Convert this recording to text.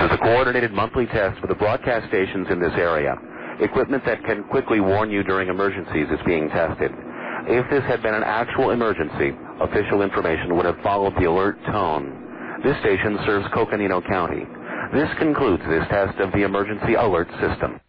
is a coordinated monthly test for the broadcast stations in this area. Equipment that can quickly warn you during emergencies is being tested. If this had been an actual emergency, official information would have followed the alert tone. This station serves Coconino County. This concludes this test of the emergency alert system.